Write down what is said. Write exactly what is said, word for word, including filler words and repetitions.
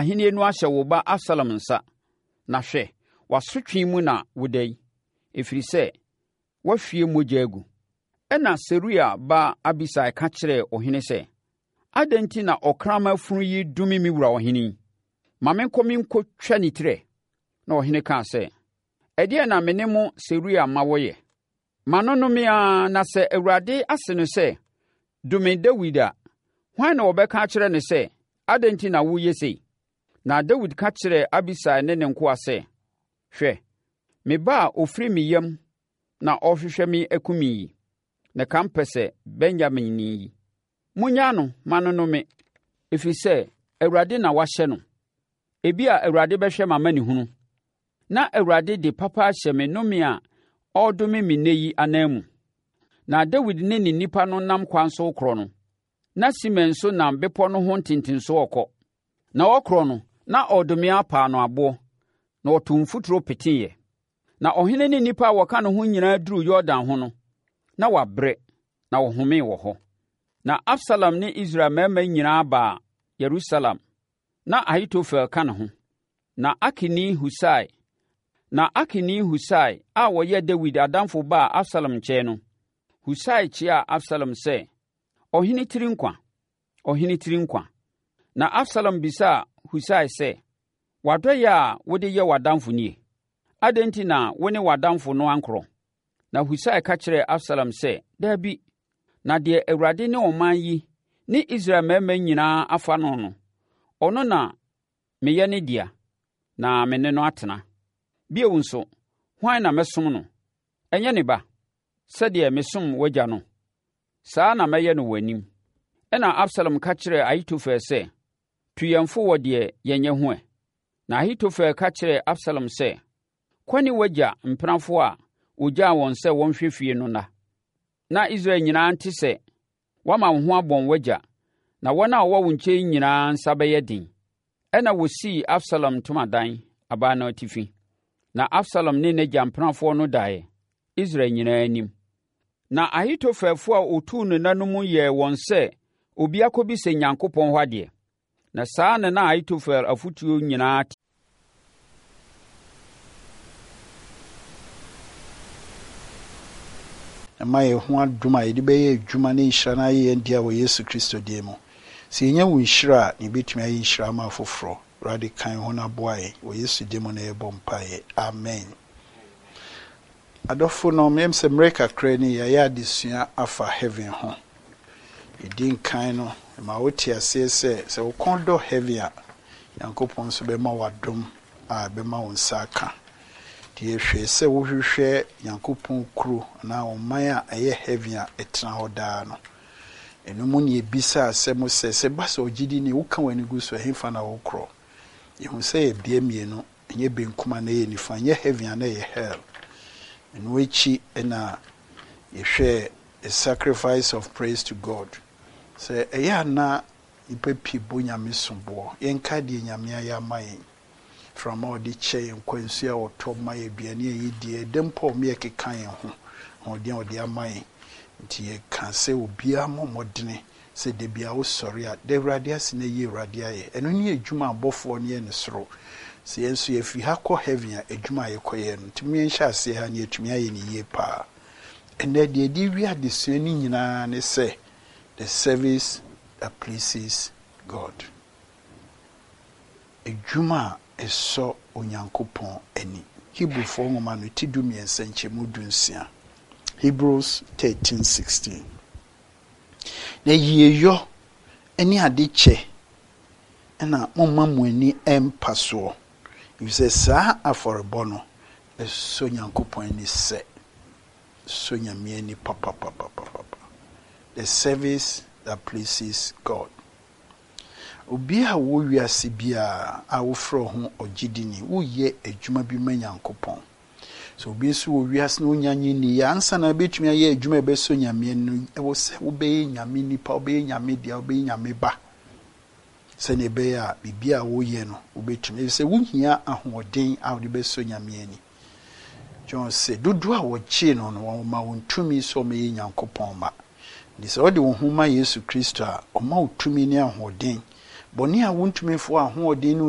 ahene no ahyɛ wo ba Absalom nsa. Na hwɛ, wasotwe mu na wodai, ɛfiri sɛ wahwie mogya agu. Ɛna Seruia ba Abisai ka kyerɛɛ ɔhene sɛ, adɛn nti na ɔkrama funu yi dumi me wura ɔhene? Ma menkɔ menkɔtwa ne tirɛ. Na ɔhene kaa sɛ, ɛdeɛn na me ne mo Seruia ma wɔyɛ? Ma no nome ara, na sɛ Awurade ase no sɛ, dome Dawid a, hwan na wɔbɛka akyerɛ no sɛ, adɛn nti na woyɛ sei? Na Dawid ka kyerɛɛ Abisai ne ne nkoa sɛ, hwɛ, me ba a ɔfiri me yam na ɔrehwehwɛ me akum yi, na ka mpɛ sɛ Benyamin yi. Munyaa no ma no nome, ɛfiri sɛ Awurade na wahyɛ no. Ebi a Awurade bɛhwɛ m'amanehunu, na Awurade de papa ahyɛ me nome a ɔredome me nnɛ yi anan mu. Na Dawid ne ne nnipa no nam kwan so korɔ no, na Simei nso nam bepɔ no ho ntentenso ɔkɔ. Na ɔkorɔ no, na ɔredome apaa no aboɔ, na ɔtoo mfuturo peteeɛ. Na ɔhene ne nnipa a wɔka ne ho nyinaa duruu Yordan ho no, na wabrɛ, na wɔhomee wɔ hɔ. Na Absalom ne Israel mmarima nyinaa baa Yerusalem, na Ahitofel ka ne ho. Na Akeni Husai, na Akeni Husai a wɔyɛ Dawid adamfo baa Absalom nkyɛn no, Husai kyeaa Absalom sɛ, ɔhene tiri nkwa, ɔhene tiri nkwa. Na Absalom bisaa Husai sɛ, wadɔyɛ a wode yɛ w'adamfo nie? Adɛn nti na wo ne w'adamfo no ankorɔ? Na Husai ka kyerɛɛ Absalom sɛ, daabi, na deɛ Awurade ne ɔman yi ne Israel mmarima nyinaa afa no no, ɔno na meyɛ ne dea, na me ne no atena. Bio nso, hwan na mɛsom no? Ɛnyɛ ne ba, sɛdeɛ mesom w'agya no. Saa na mɛyɛ no w'anim. Ɛna Absalom ka kyerɛɛ Ahitofel sɛ, tu yɛn fo wɔ deɛ yɛnyɛ ho ɛ. Na Ahitofel ka kyerɛɛ Absalom sɛ, kɔ ne w'agya mpenafoɔ a ogyaa wɔn sɛ wɔnhwɛ fie no nna. Na Israel nyinaa nte sɛ, wama wo ho abɔn w'agya, na wɔn a wɔwɔ wo nkyɛn nyinaa nsa bɛyɛ den. Ɛna wɔsii Absalom ntomadan abaa no atifi. Na Absalom ne n'agya mpenafoɔ no daeɛ, Israel nyinaa anim. Na Ahitofelfoɔ a otuu ne nna no mu yɛɛ wɔn sɛ obi akɔbisa Onyankopɔn hɔ adeɛ. Na saa na na Ahitofel afotuo nyinaa te. Ma yɛ ho adom a yɛde bɛyɛ adwuma ne nhyira no ayɛ yɛn di a wɔ Yesu Kristo din mu. Sɛ yɛnya wo nhyira a, ne bɛtumi ayɛ nhyira ma afoforɔ. Awurade kan ho no aboa yɛn wɔ Yesu din mu na yɛbɔ mpaeɛ. Amen. Adɔfo no, mmɛm sɛ mmerɛ kakra ni yɛayɛ adesua afa heaven ho. Yɛdi nkan no, ma wote aseɛ sɛ sɛ wo kɔn dɔ heaven a, Nyankopɔn nso bɛma wadom a bɛma wo nsa aka. Deɛ hwɛ sɛ wohwehwɛ Nyankopɔn kuro na ɔman a ɛyɛ heaven a ɛtena hɔ daa no. Ɛno mu ne yɛbisa asɛm sɛ sɛ ba sɛ ogyidi ne woka w'ani gu so ɛhefa na wokorɔ. Yɛhu sɛ yɛbea mmienu, ɛnyɛ benkum a na yɛ nifa, ɛnyɛ heaven a na yɛ hell. Ɛno akyi ɛna yɛhwɛ a sacrifice of praise to God. Sɛ ɛyɛ ana nipa pii bɔ Nyame somboɔ, yɛnka deɛ Nyame ayɛ ama yɛn. From all the chain, Quincy or Tom Maya Biania, dear, then poor me a kind home, or dear, dear mine. Tia can say, will be a more modern, said they be out sorry at the radius in a year radiae, and only a Juma both one year in the throat. See, and so if you have called heavy a Juma acquired, to me and shall say her near to me in a year pa. And that the idea we are discerning, and say, the service that pleases God. A Juma. Eso Onyankopɔn ani. Hebrew for nwoma no ti du miɛnsa nkyɛmu du nsia. Hebrews thirteen sixteen. Na yiyeyɔ ani ade kyɛ ɛna momma mo ani ɛmpa soɔ. Efisɛ saa afɔrebɔ no eso Onyankopɔn ani sɛ. So Nyame ani papa papa papa. The service that pleases God. Obi a wo wiase bia a wo frɛ ho ogyidini wo yɛ adwuma bi ma Nyankopɔn. So obi nso wo wiase no nyanyi ni ya ansa na betumi ayɛ adwuma be so Nyame no ɛwɔ sɛ wo bɛyɛ Nyame nipa wo bɛyɛ Nyame dia wo bɛyɛ Nyame ba. Sɛ ne bɛyɛ a bibia wo yɛ no wo betumi sɛ wo hia ahoɔden a wo de bɛ so Nyame ani. John sɛ dodo a wo kye no no wo ma wo ntumi so me Nyankopɔn ma. Ndi sɛ wo de wo ho ma Yesu Kristo a o ma wo tumi ne ahoɔden. Boni a wontumi fo ahoɔden no